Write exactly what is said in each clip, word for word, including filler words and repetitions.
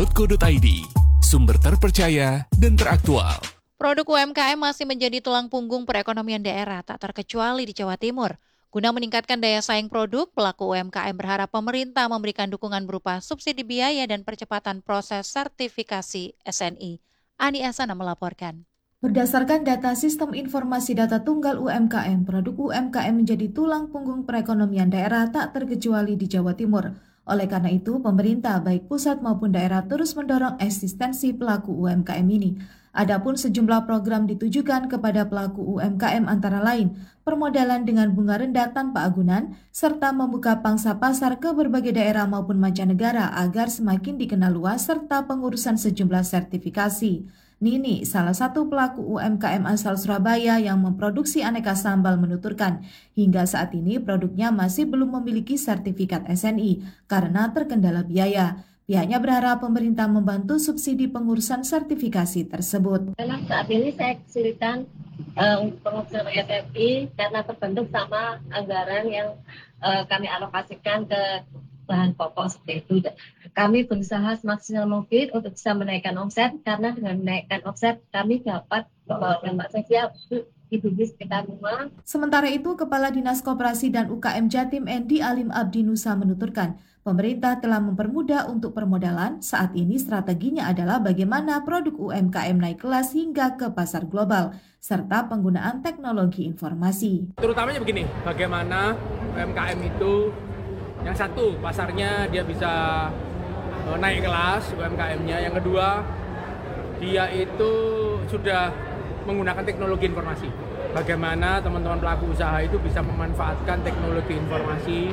titik co titik i d, sumber terpercaya dan teraktual. Produk U M K M masih menjadi tulang punggung perekonomian daerah, tak terkecuali di Jawa Timur. Guna meningkatkan daya saing produk, pelaku U M K M berharap pemerintah memberikan dukungan berupa subsidi biaya dan percepatan proses sertifikasi S N I. Ani Asana melaporkan. Berdasarkan data Sistem Informasi Data Tunggal U M K M, produk U M K M menjadi tulang punggung perekonomian daerah tak terkecuali di Jawa Timur. Oleh karena itu, pemerintah baik pusat maupun daerah terus mendorong eksistensi pelaku U M K M ini. Adapun sejumlah program ditujukan kepada pelaku U M K M antara lain permodalan dengan bunga rendah tanpa agunan, serta membuka pangsa pasar ke berbagai daerah maupun mancanegara agar semakin dikenal luas, serta pengurusan sejumlah sertifikasi. Nini, salah satu pelaku U M K M asal Surabaya yang memproduksi aneka sambal menuturkan, hingga saat ini produknya masih belum memiliki sertifikat S N I karena terkendala biaya. Pihaknya berharap pemerintah membantu subsidi pengurusan sertifikasi tersebut. Memang saat ini saya kesulitan uh, untuk pengurusan S N I karena terbentuk sama anggaran yang uh, kami alokasikan ke bahan pokok seperti itu. Kami berusaha semaksimal mungkin untuk bisa menaikkan omset, karena dengan menaikkan omset kami dapat membawa dampak sosial untuk ibu sekitar rumah. Sementara itu, Kepala Dinas Koperasi dan U K M Jatim Endi Alim Abdi Nusa menuturkan, pemerintah telah mempermudah untuk permodalan. Saat ini strateginya adalah bagaimana produk U M K M naik kelas hingga ke pasar global, serta penggunaan teknologi informasi. Terutamanya begini, bagaimana U M K M itu yang satu, pasarnya dia bisa uh, naik kelas U M K M-nya. Yang kedua, dia itu sudah menggunakan teknologi informasi. Bagaimana teman-teman pelaku usaha itu bisa memanfaatkan teknologi informasi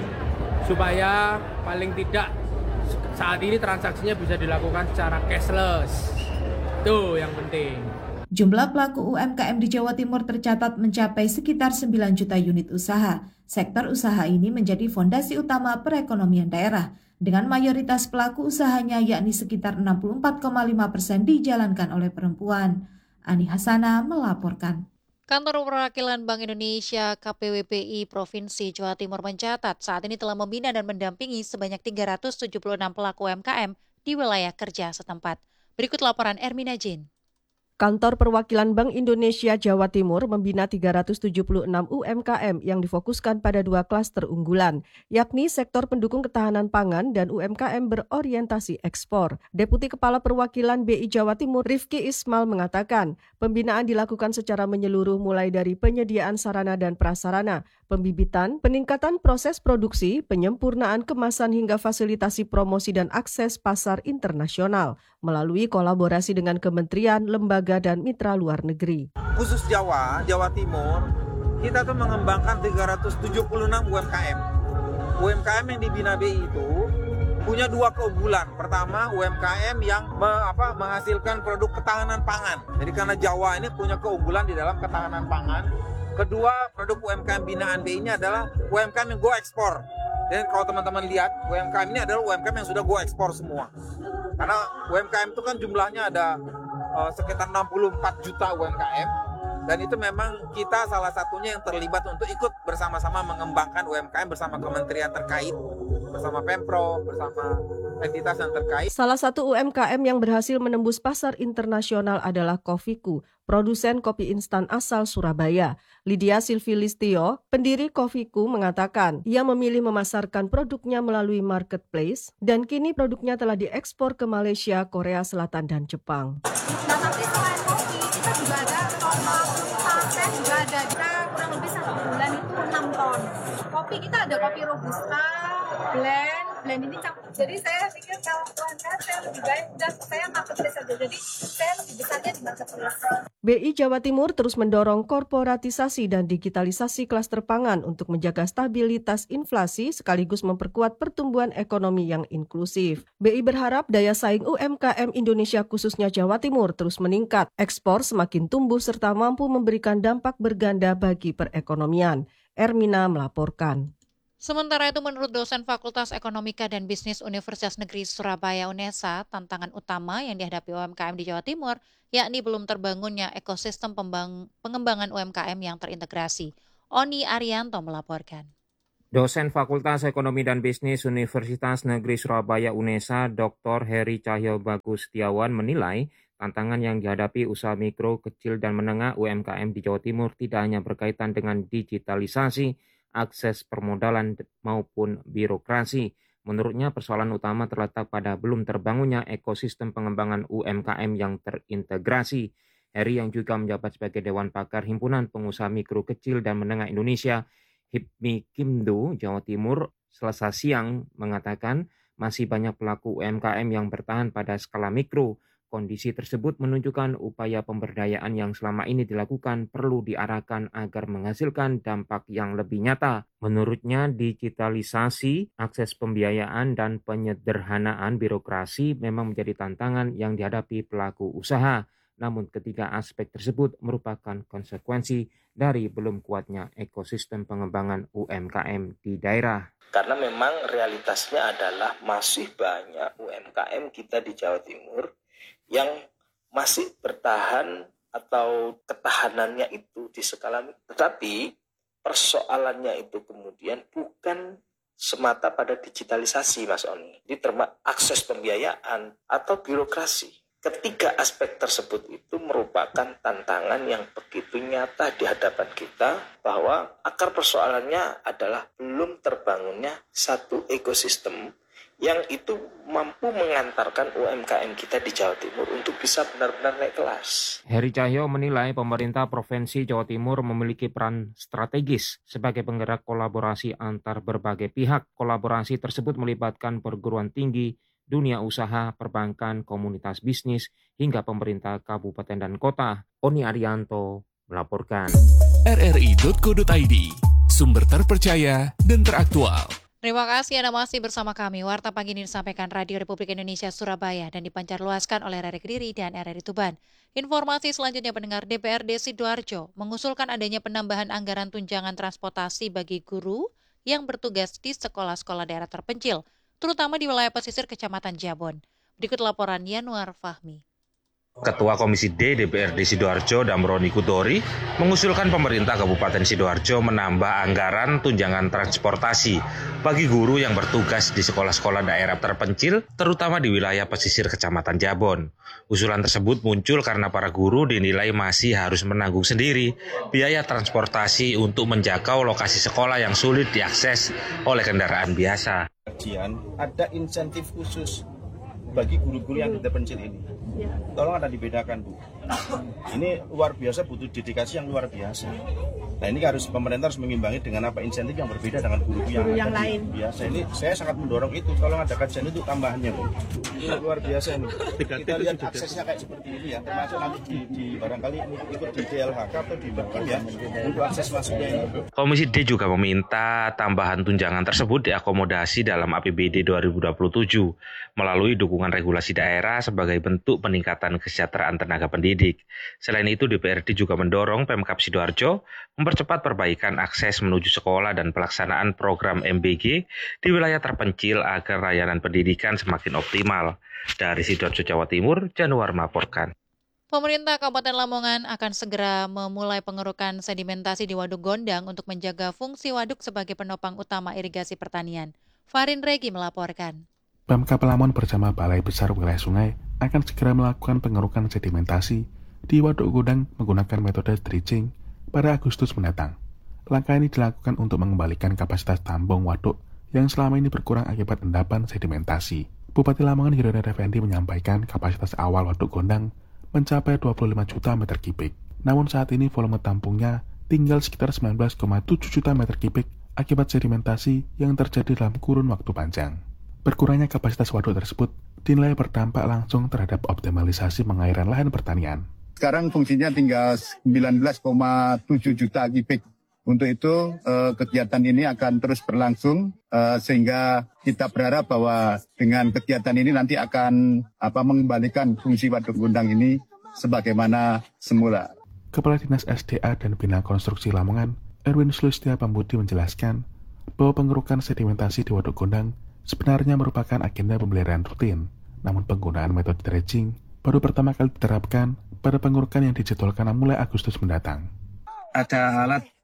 supaya paling tidak saat ini transaksinya bisa dilakukan secara cashless. Itu yang penting. Jumlah pelaku U M K M di Jawa Timur tercatat mencapai sekitar sembilan juta unit usaha. Sektor usaha ini menjadi fondasi utama perekonomian daerah, dengan mayoritas pelaku usahanya yakni sekitar enam puluh empat koma lima persen dijalankan oleh perempuan. Ani Hasana melaporkan. Kantor Perwakilan Bank Indonesia K P W P I Provinsi Jawa Timur mencatat saat ini telah membina dan mendampingi sebanyak tiga ratus tujuh puluh enam pelaku U M K M di wilayah kerja setempat. Berikut laporan Ermina Jin. Kantor Perwakilan Bank Indonesia Jawa Timur membina tiga ratus tujuh puluh enam U M K M yang difokuskan pada dua klaster unggulan, yakni sektor pendukung ketahanan pangan dan U M K M berorientasi ekspor. Deputi Kepala Perwakilan B I Jawa Timur Rifki Ismail mengatakan, pembinaan dilakukan secara menyeluruh mulai dari penyediaan sarana dan prasarana, pembibitan, peningkatan proses produksi, penyempurnaan kemasan hingga fasilitasi promosi dan akses pasar internasional melalui kolaborasi dengan kementerian, lembaga, dan mitra luar negeri. Khusus Jawa, Jawa Timur, kita tuh mengembangkan tiga ratus tujuh puluh enam U M K M. U M K M yang dibina B I itu punya dua keunggulan. Pertama, U M K M yang me, apa, menghasilkan produk ketahanan pangan. Jadi karena Jawa ini punya keunggulan di dalam ketahanan pangan. Kedua, produk U M K M binaan B I ini adalah U M K M yang go ekspor. Dan kalau teman-teman lihat, U M K M ini adalah U M K M yang sudah go ekspor semua. Karena U M K M itu kan jumlahnya ada uh, sekitar enam puluh empat juta U M K M. Dan itu memang kita salah satunya yang terlibat untuk ikut bersama-sama mengembangkan U M K M bersama kementerian terkait, bersama Pemprov, bersama entitas yang terkait. Salah satu U M K M yang berhasil menembus pasar internasional adalah Kofiku, produsen kopi instan asal Surabaya. Lydia Silvilistio, pendiri Kofiku, mengatakan ia memilih memasarkan produknya melalui marketplace dan kini produknya telah diekspor ke Malaysia, Korea Selatan, dan Jepang. Nah, tapi selain kopi, kita juga ada total teh juga ada. Kita kurang lebih satu bulan itu enam ton. Kopi kita ada kopi Robusta, blend, blend ini campur. Jadi saya pikir kalau Tuhan saya lebih baik dan saya marketplace saja. Jadi saya lebih besarnya di marketplace. B I Jawa Timur terus mendorong korporatisasi dan digitalisasi klaster pangan untuk menjaga stabilitas inflasi sekaligus memperkuat pertumbuhan ekonomi yang inklusif. B I berharap daya saing U M K M Indonesia khususnya Jawa Timur terus meningkat, ekspor semakin tumbuh serta mampu memberikan dampak berganda bagi perekonomian. Ermina melaporkan. Sementara itu, menurut dosen Fakultas Ekonomika dan Bisnis Universitas Negeri Surabaya UNESA, tantangan utama yang dihadapi U M K M di Jawa Timur yakni belum terbangunnya ekosistem pembang- pengembangan U M K M yang terintegrasi. Oni Arianto melaporkan. Dosen Fakultas Ekonomi dan Bisnis Universitas Negeri Surabaya UNESA, Doktor Heri Cahyo Bagus Setiawan menilai tantangan yang dihadapi usaha mikro, kecil, dan menengah U M K M di Jawa Timur tidak hanya berkaitan dengan digitalisasi, akses permodalan, maupun birokrasi. Menurutnya persoalan utama terletak pada belum terbangunnya ekosistem pengembangan U M K M yang terintegrasi. Heri yang juga menjabat sebagai Dewan Pakar Himpunan Pengusaha Mikro, Kecil, dan Menengah Indonesia, Hipmikimdo, Jawa Timur, Selasa siang mengatakan masih banyak pelaku U M K M yang bertahan pada skala mikro. Kondisi tersebut menunjukkan upaya pemberdayaan yang selama ini dilakukan perlu diarahkan agar menghasilkan dampak yang lebih nyata. Menurutnya, digitalisasi, akses pembiayaan, dan penyederhanaan birokrasi memang menjadi tantangan yang dihadapi pelaku usaha. Namun ketiga aspek tersebut merupakan konsekuensi dari belum kuatnya ekosistem pengembangan U M K M di daerah. Karena memang realitasnya adalah masih banyak U M K M kita di Jawa Timur yang masih bertahan atau ketahanannya itu di skala mikro. Tetapi persoalannya itu kemudian bukan semata pada digitalisasi, Mas Oni. Ini termasuk akses pembiayaan atau birokrasi. Ketiga aspek tersebut itu merupakan tantangan yang begitu nyata di hadapan kita, bahwa akar persoalannya adalah belum terbangunnya satu ekosistem yang itu mampu mengantarkan U M K M kita di Jawa Timur untuk bisa benar-benar naik kelas. Heri Cahyo menilai pemerintah Provinsi Jawa Timur memiliki peran strategis sebagai penggerak kolaborasi antar berbagai pihak. Kolaborasi tersebut melibatkan perguruan tinggi, dunia usaha, perbankan, komunitas bisnis, hingga pemerintah kabupaten dan kota. Oni Arianto melaporkan. R R I titik co titik i d, sumber terpercaya dan teraktual. Terima kasih Anda masih bersama kami. Warta pagi ini disampaikan Radio Republik Indonesia Surabaya dan dipancarluaskan oleh R R I Kediri dan R R I Tuban. Informasi selanjutnya, pendengar, D P R D Sidoarjo mengusulkan adanya penambahan anggaran tunjangan transportasi bagi guru yang bertugas di sekolah-sekolah daerah terpencil, terutama di wilayah pesisir Kecamatan Jabon. Berikut laporan Yanuar Fahmi. Ketua Komisi D D P R D Sidoarjo, Damroni Kutori, mengusulkan pemerintah Kabupaten Sidoarjo menambah anggaran tunjangan transportasi bagi guru yang bertugas di sekolah-sekolah daerah terpencil, terutama di wilayah pesisir Kecamatan Jabon. Usulan tersebut muncul karena para guru dinilai masih harus menanggung sendiri biaya transportasi untuk menjangkau lokasi sekolah yang sulit diakses oleh kendaraan biasa. Ada insentif khusus bagi guru-guru yang terpencil ini. Tolong ada dibedakan, Bu. Ini luar biasa, butuh dedikasi yang luar biasa. Nah, ini harus pemerintah harus mengimbangi dengan apa insentif yang berbeda dengan guru yang, guru yang lain. Biasa. Ini saya sangat mendorong itu. Tolong ada kajian itu tambahannya, Bu. Ini luar biasa ini. Kita lihat aksesnya kayak seperti ini ya. Termasuk nanti di, di barangkali ikut di D L H K atau di Bakim ya untuk akses masuknya ini. Komisi D juga meminta tambahan tunjangan tersebut diakomodasi dalam A P B D dua ribu dua puluh tujuh melalui dukungan regulasi daerah sebagai bentuk peningkatan kesejahteraan tenaga pendidik. Selain itu, D P R D juga mendorong Pemkab Sidoarjo mempercepat perbaikan akses menuju sekolah dan pelaksanaan program M B G di wilayah terpencil agar layanan pendidikan semakin optimal. Dari Sidoarjo, Jawa Timur, Januar melaporkan. Pemerintah Kabupaten Lamongan akan segera memulai pengerukan sedimentasi di Waduk Gondang untuk menjaga fungsi waduk sebagai penopang utama irigasi pertanian. Farin Regi melaporkan. Pemkab Lamongan bersama Balai Besar Wilayah Sungai akan segera melakukan pengerukan sedimentasi di Waduk Gondang menggunakan metode dredging pada Agustus mendatang. Langkah ini dilakukan untuk mengembalikan kapasitas tampung waduk yang selama ini berkurang akibat endapan sedimentasi. Bupati Lamongan Hirudin Effendi menyampaikan kapasitas awal Waduk Gondang mencapai dua puluh lima juta meter kubik. Namun saat ini volume tampungnya tinggal sekitar sembilan belas koma tujuh juta meter kubik akibat sedimentasi yang terjadi dalam kurun waktu panjang. Berkurangnya kapasitas waduk tersebut dinilai berdampak langsung terhadap optimalisasi pengairan lahan pertanian. Sekarang fungsinya tinggal sembilan belas koma tujuh juta kubik. Untuk itu eh, kegiatan ini akan terus berlangsung eh, sehingga kita berharap bahwa dengan kegiatan ini nanti akan apa mengembalikan fungsi Waduk Gondang ini sebagaimana semula. Kepala Dinas S D A dan Bina Konstruksi Lamongan, Erwin Sulistia Pambudi menjelaskan bahwa pengerukan sedimentasi di Waduk Gondang sebenarnya merupakan agenda pemeliharaan rutin, namun penggunaan metode dredging baru pertama kali diterapkan pada pengerukan yang dijadwalkan mulai Agustus mendatang. Ada alat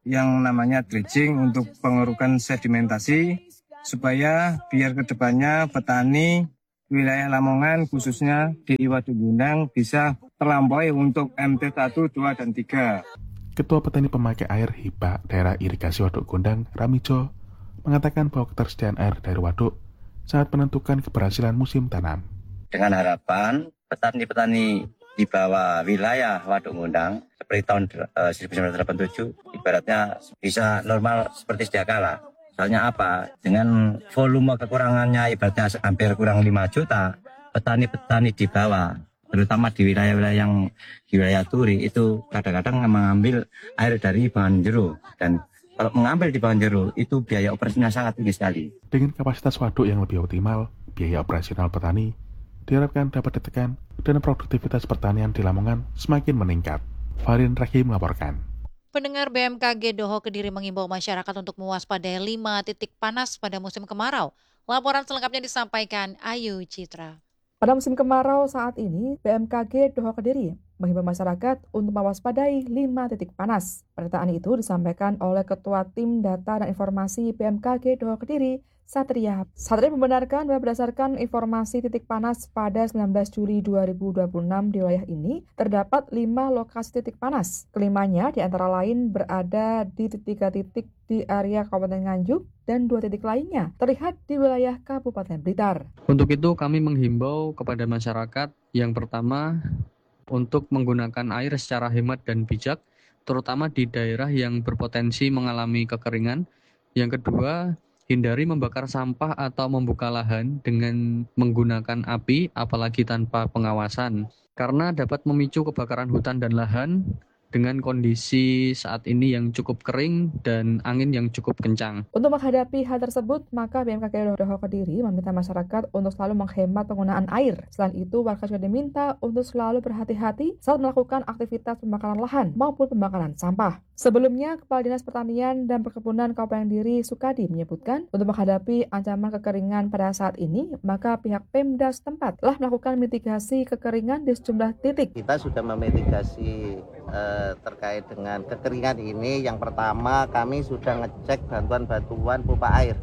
yang namanya dredging untuk pengurukan sedimentasi supaya biar kedepannya petani wilayah Lamongan khususnya di Waduk Gundang bisa terlampaui untuk M T satu, dua, dan tiga. Ketua Petani Pemakai Air H I P A Daerah Irigasi Waduk Gondang, Ramijo, mengatakan bahwa ketersediaan air dari waduk sangat menentukan keberhasilan musim tanam. Dengan harapan petani-petani di bawah wilayah Waduk Gondang seperti tahun uh, seribu sembilan ratus delapan puluh tujuh ibaratnya bisa normal seperti sedia kala. Soalnya apa? Dengan volume kekurangannya ibaratnya hampir kurang lima juta, petani-petani di bawah terutama di wilayah-wilayah yang di wilayah Turi itu kadang-kadang mengambil air dari Bangan Jero, dan kalau mengambil di Bangan Jero itu biaya operasinya sangat tinggi sekali. Dengan kapasitas waduk yang lebih optimal, biaya operasional petani diharapkan dapat ditekan dan produktivitas pertanian di Lamongan semakin meningkat. Farin Rahim melaporkan. Pendengar B M K G Doho Kediri mengimbau masyarakat untuk mewaspadai lima titik panas pada musim kemarau. Laporan selengkapnya disampaikan Ayu Citra. Pada musim kemarau saat ini, B M K G Doho Kediri menghimbau masyarakat untuk mewaspadai lima titik panas. Pernyataan itu disampaikan oleh Ketua Tim Data dan Informasi B M K G Doho Kediri, Satria. Satria membenarkan bahwa berdasarkan informasi titik panas pada sembilan belas Juli dua ribu dua puluh enam di wilayah ini, terdapat lima lokasi titik panas. Kelimanya di antara lain berada di tiga titik di area Kabupaten Nganjuk dan dua titik lainnya terlihat di wilayah Kabupaten Blitar. Untuk itu kami menghimbau kepada masyarakat yang pertama untuk menggunakan air secara hemat dan bijak, terutama di daerah yang berpotensi mengalami kekeringan. Yang kedua, hindari membakar sampah atau membuka lahan dengan menggunakan api, apalagi tanpa pengawasan, karena dapat memicu kebakaran hutan dan lahan dengan kondisi saat ini yang cukup kering dan angin yang cukup kencang. Untuk menghadapi hal tersebut, maka B M K G Doho Kediri meminta masyarakat untuk selalu menghemat penggunaan air. Selain itu, warga juga diminta untuk selalu berhati-hati saat melakukan aktivitas pembakaran lahan maupun pembakaran sampah. Sebelumnya, Kepala Dinas Pertanian dan Perkebunan Kabupaten Kediri Sukadi menyebutkan untuk menghadapi ancaman kekeringan pada saat ini, maka pihak Pemda setempat telah melakukan mitigasi kekeringan di sejumlah titik. Kita sudah memitigasi eh, terkait dengan kekeringan ini. Yang pertama, kami sudah ngecek bantuan-bantuan pipa air.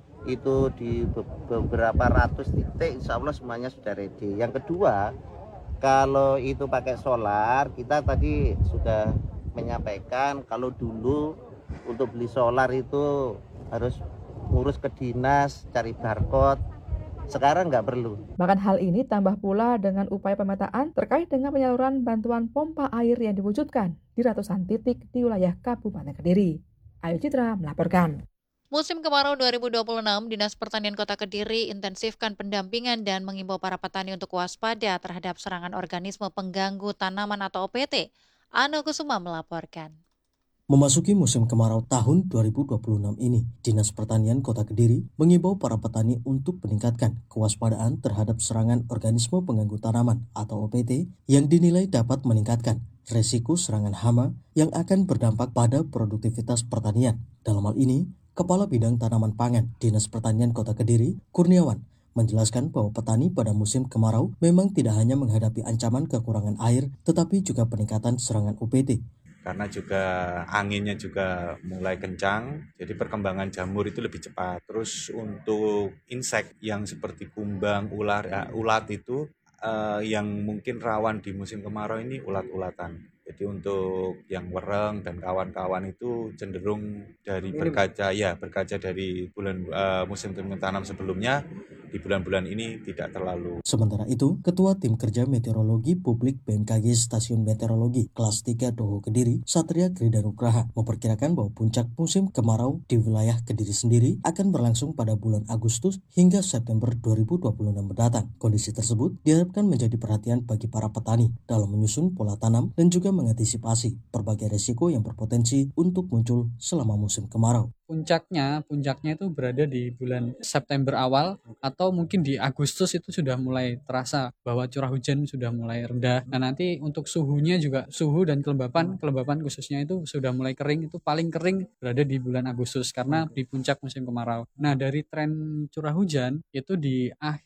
Itu di beberapa ratus titik, insya Allah semuanya sudah ready. Yang kedua, kalau itu pakai solar, kita tadi sudah menyampaikan kalau dulu untuk beli solar itu harus ngurus ke dinas, cari barcode. Sekarang nggak perlu. Bahkan hal ini tambah pula dengan upaya pemetaan terkait dengan penyaluran bantuan pompa air yang diwujudkan di ratusan titik di wilayah Kabupaten Kediri. Ayu Citra melaporkan. Musim kemarau dua ribu dua puluh enam, Dinas Pertanian Kota Kediri intensifkan pendampingan dan mengimbau para petani untuk waspada terhadap serangan organisme pengganggu tanaman atau O P T. Ano Kusuma melaporkan. Memasuki musim kemarau tahun dua ribu dua puluh enam ini, Dinas Pertanian Kota Kediri mengimbau para petani untuk meningkatkan kewaspadaan terhadap serangan organisme pengganggu tanaman atau O P T yang dinilai dapat meningkatkan resiko serangan hama yang akan berdampak pada produktivitas pertanian. Dalam hal ini, Kepala Bidang Tanaman Pangan Dinas Pertanian Kota Kediri, Kurniawan, menjelaskan bahwa petani pada musim kemarau memang tidak hanya menghadapi ancaman kekurangan air, tetapi juga peningkatan serangan O P T. Karena juga anginnya juga mulai kencang, jadi perkembangan jamur itu lebih cepat. Terus untuk insek yang seperti kumbang, ular, ya, ulat itu uh, yang mungkin rawan di musim kemarau ini ulat-ulatan. Jadi untuk yang wereng dan kawan-kawan itu cenderung dari berkaca ya berkaca dari bulan uh, musim tanam sebelumnya, di bulan-bulan ini tidak terlalu. Sementara itu, Ketua Tim Kerja Meteorologi Publik B M K G Stasiun Meteorologi Kelas tiga Doho Kediri, Satria Kridanugraha, memperkirakan bahwa puncak musim kemarau di wilayah Kediri sendiri akan berlangsung pada bulan Agustus hingga September dua ribu dua puluh enam mendatang. Kondisi tersebut diharapkan menjadi perhatian bagi para petani dalam menyusun pola tanam dan juga mengantisipasi berbagai risiko yang berpotensi untuk muncul selama musim kemarau. Puncaknya, puncaknya itu berada di bulan September awal atau mungkin di Agustus itu sudah mulai terasa bahwa curah hujan sudah mulai rendah. Nah nanti untuk suhunya juga, suhu dan kelembapan, kelembapan khususnya itu sudah mulai kering, itu paling kering berada di bulan Agustus karena di puncak musim kemarau. Nah dari tren curah hujan itu di akhir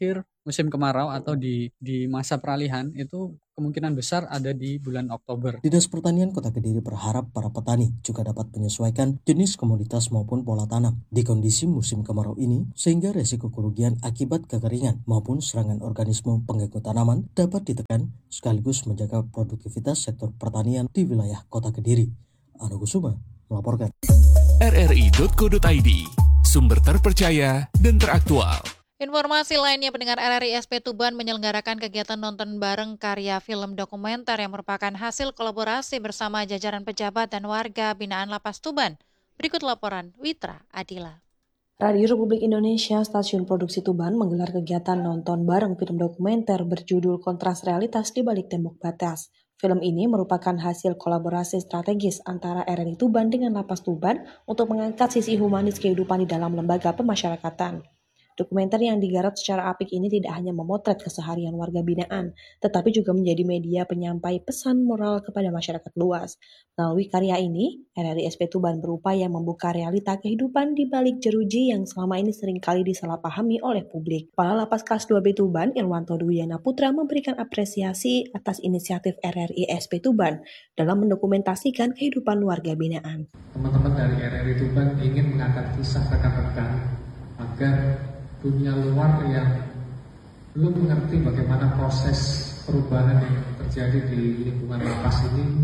musim kemarau atau di di masa peralihan itu kemungkinan besar ada di bulan Oktober. Dinas Pertanian Kota Kediri berharap para petani juga dapat menyesuaikan jenis komoditas maupun pola tanam di kondisi musim kemarau ini sehingga resiko kerugian akibat kekeringan maupun serangan organisme pengganggu tanaman dapat ditekan sekaligus menjaga produktivitas sektor pertanian di wilayah Kota Kediri. Anu Kusuma melaporkan. R R I titik co titik I D, sumber terpercaya dan teraktual. Informasi lainnya, pendengar R R I S P Tuban menyelenggarakan kegiatan nonton bareng karya film dokumenter yang merupakan hasil kolaborasi bersama jajaran pejabat dan warga binaan Lapas Tuban. Berikut laporan Witra Adila. Radio Republik Indonesia Stasiun Produksi Tuban menggelar kegiatan nonton bareng film dokumenter berjudul Kontras Realitas di Balik Tembok Batas. Film ini merupakan hasil kolaborasi strategis antara R R I Tuban dengan Lapas Tuban untuk mengangkat sisi humanis kehidupan di dalam lembaga pemasyarakatan. Dokumenter yang digarap secara apik ini tidak hanya memotret keseharian warga binaan, tetapi juga menjadi media penyampai pesan moral kepada masyarakat luas. Melalui karya ini, R R I S P Tuban berupaya membuka realita kehidupan di balik jeruji yang selama ini seringkali disalahpahami oleh publik. Kepala Lapas Kelas dua B Tuban, Irwanto Dwiana Putra, memberikan apresiasi atas inisiatif R R I S P Tuban dalam mendokumentasikan kehidupan warga binaan. Teman-teman dari R R I Tuban ingin mengangkat kisah rekan-rekan agar dunia luar yang belum mengerti bagaimana proses perubahan yang terjadi di lingkungan lapas ini,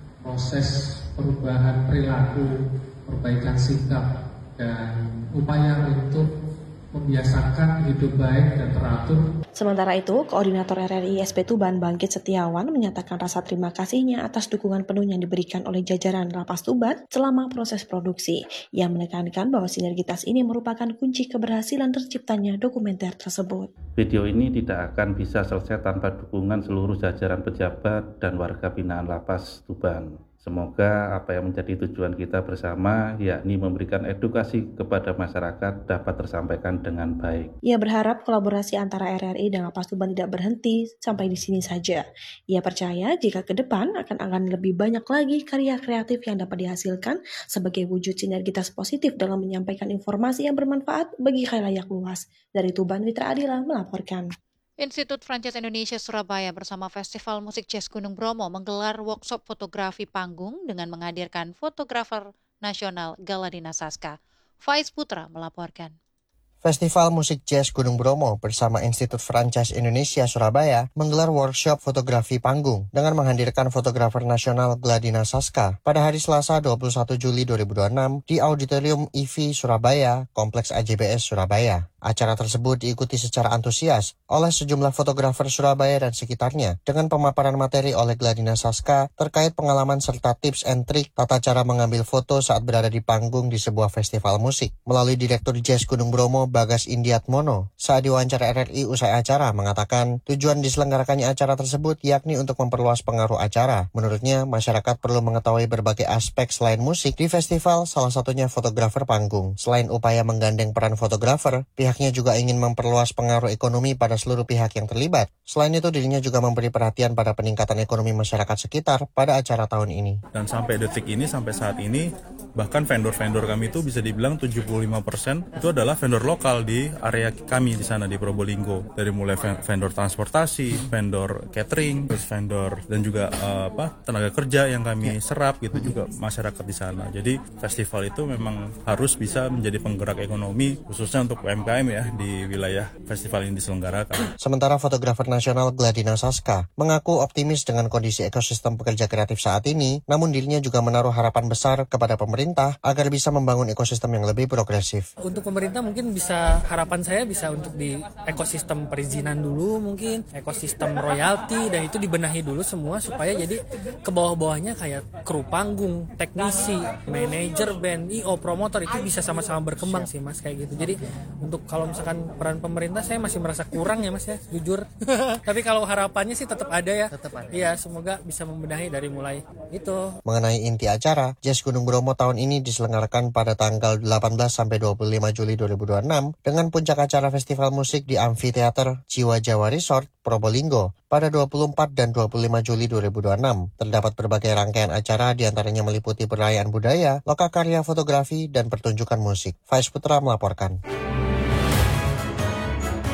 proses perubahan perilaku, perbaikan sikap, dan upaya untuk membiasakan hidup baik dan teratur. Sementara itu, Koordinator R R I S P Tuban Bangkit Setiawan menyatakan rasa terima kasihnya atas dukungan penuh yang diberikan oleh jajaran Lapas Tuban selama proses produksi. Ia menekankan bahwa sinergitas ini merupakan kunci keberhasilan terciptanya dokumenter tersebut. Video ini tidak akan bisa selesai tanpa dukungan seluruh jajaran pejabat dan warga binaan Lapas Tuban. Semoga apa yang menjadi tujuan kita bersama, yakni memberikan edukasi kepada masyarakat, dapat tersampaikan dengan baik. Ia berharap kolaborasi antara R R I dan Lapas Tuban tidak berhenti sampai di sini saja. Ia percaya jika ke depan akan akan lebih banyak lagi karya kreatif yang dapat dihasilkan sebagai wujud sinergitas positif dalam menyampaikan informasi yang bermanfaat bagi khalayak luas. Dari Tuban, Witra Adila melaporkan. Institut Franchise Indonesia Surabaya bersama Festival Musik Jazz Gunung Bromo menggelar workshop fotografi panggung dengan menghadirkan fotografer nasional Galadina Saska. Faiz Putra melaporkan. Festival Musik Jazz Gunung Bromo bersama Institut Franchise Indonesia Surabaya menggelar workshop fotografi panggung dengan menghadirkan fotografer nasional Galadina Saska pada hari Selasa dua puluh satu Juli dua ribu dua puluh enam di Auditorium I V I Surabaya, Kompleks A J B S Surabaya. Acara tersebut diikuti secara antusias oleh sejumlah fotografer Surabaya dan sekitarnya dengan pemaparan materi oleh Galadina Saska terkait pengalaman serta tips and trik tata cara mengambil foto saat berada di panggung di sebuah festival musik. Melalui Direktur Jazz Gunung Bromo Bagas Indiatmono, saat diwawancara R R I usai acara mengatakan tujuan diselenggarakannya acara tersebut yakni untuk memperluas pengaruh acara. Menurutnya, masyarakat perlu mengetahui berbagai aspek selain musik di festival, salah satunya fotografer panggung. Selain upaya menggandeng peran fotografer, pihaknya juga ingin memperluas pengaruh ekonomi pada seluruh pihak yang terlibat. Selain itu, dirinya juga memberi perhatian pada peningkatan ekonomi masyarakat sekitar pada acara tahun ini. Dan sampai detik ini, sampai saat ini, bahkan vendor-vendor kami itu bisa dibilang tujuh puluh lima persen itu adalah vendor lokal di area kami di sana di Probolinggo. Dari mulai vendor transportasi, vendor catering, terus vendor dan juga uh, apa tenaga kerja yang kami serap gitu juga masyarakat di sana. Jadi festival itu memang harus bisa menjadi penggerak ekonomi khususnya untuk U M K M ya di wilayah festival ini diselenggarakan. Sementara fotografer nasional Galadina Saska mengaku optimis dengan kondisi ekosistem pekerja kreatif saat ini, namun dirinya juga menaruh harapan besar kepada pemerintah agar bisa membangun ekosistem yang lebih progresif. Untuk pemerintah mungkin bisa, harapan saya bisa untuk di ekosistem perizinan dulu, mungkin ekosistem royalti, dan itu dibenahi dulu semua supaya jadi ke bawah-bawahnya kayak kru panggung, teknisi, manajer band, I O, promotor itu bisa sama-sama berkembang sih Mas kayak gitu. Jadi untuk kalau misalkan peran pemerintah saya masih merasa kurang ya Mas ya, jujur. Tapi kalau harapannya sih tetap ada ya. Tetap ada. Iya, semoga bisa membenahi dari mulai itu. Mengenai inti acara, Jazz Gunung Bromo tahun ini diselenggarakan pada tanggal delapan belas sampai dua puluh lima Juli dua ribu dua puluh enam dengan puncak acara festival musik di Amfiteater Jiwa Jawa Resort Probolinggo pada dua puluh empat dan dua puluh lima Juli dua ribu dua puluh enam. Terdapat berbagai rangkaian acara diantaranya meliputi perayaan budaya, lokakarya fotografi, dan pertunjukan musik. Faiz Putra melaporkan.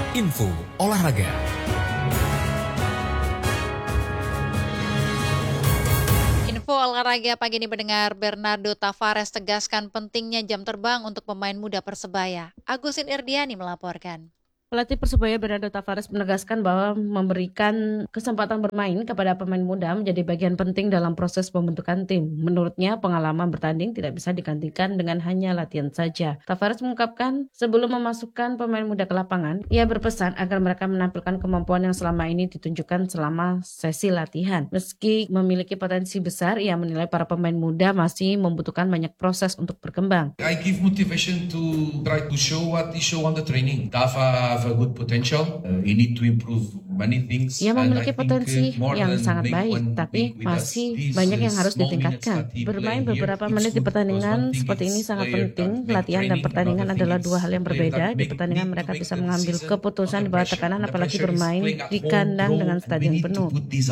info olahraga. Info olahraga pagi ini mendengar Bernardo Tavares tegaskan pentingnya jam terbang untuk pemain muda Persebaya. Agusin Irdiani melaporkan. Pelatih Persebaya Bernardo Tavares menegaskan bahwa memberikan kesempatan bermain kepada pemain muda menjadi bagian penting dalam proses pembentukan tim. Menurutnya, pengalaman bertanding tidak bisa digantikan dengan hanya latihan saja. Tavares mengungkapkan, sebelum memasukkan pemain muda ke lapangan, ia berpesan agar mereka menampilkan kemampuan yang selama ini ditunjukkan selama sesi latihan. Meski memiliki potensi besar, ia menilai para pemain muda masih membutuhkan banyak proses untuk berkembang. I give motivation to try to show what he show on the training. Dava have a good potential. Uh, he need to improve many things. Ia memiliki potensi yang sangat baik, tapi masih banyak yang harus ditingkatkan. Bermain beberapa menit di pertandingan seperti ini sangat penting. Latihan dan pertandingan adalah dua hal yang berbeda. Di pertandingan mereka bisa mengambil keputusan di bawah tekanan, apalagi bermain di kandang dengan stadion penuh.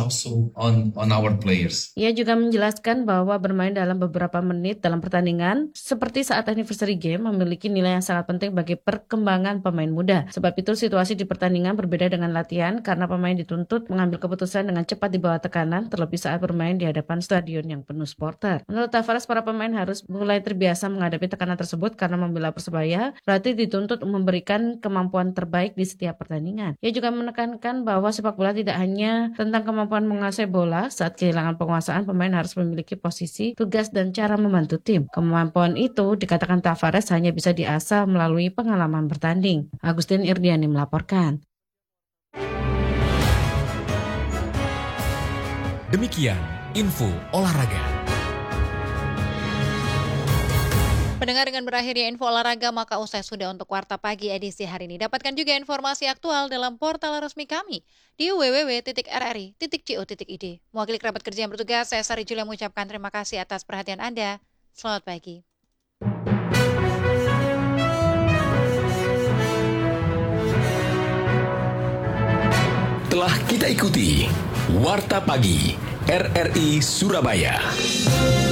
Ia juga menjelaskan bahwa bermain dalam beberapa menit dalam pertandingan, seperti saat anniversary game, memiliki nilai yang sangat penting bagi perkembangan pemain muda. Sebab itu situasi di pertandingan berbeda dengan latihan karena pemain dituntut mengambil keputusan dengan cepat di bawah tekanan, terlebih saat bermain di hadapan stadion yang penuh supporter. Menurut Tavares, para pemain harus mulai terbiasa menghadapi tekanan tersebut karena membela Persebaya berarti dituntut memberikan kemampuan terbaik di setiap pertandingan. Ia juga menekankan bahwa sepak bola tidak hanya tentang kemampuan menguasai bola. Saat kehilangan penguasaan, pemain harus memiliki posisi, tugas, dan cara membantu tim. Kemampuan itu, dikatakan Tavares, hanya bisa diasah melalui pengalaman bertanding. Agustin Irdiani melaporkan. Demikian info olahraga. Pendengar, dengan berakhirnya info olahraga, maka usai sudah untuk Warta Pagi edisi hari ini. Dapatkan juga informasi aktual dalam portal resmi kami di w w w titik r r i titik co titik i d. Mewakili kerabat kerja yang bertugas, saya Sari Julia mengucapkan terima kasih atas perhatian Anda. Selamat pagi. Telah kita ikuti Warta Pagi R R I Surabaya.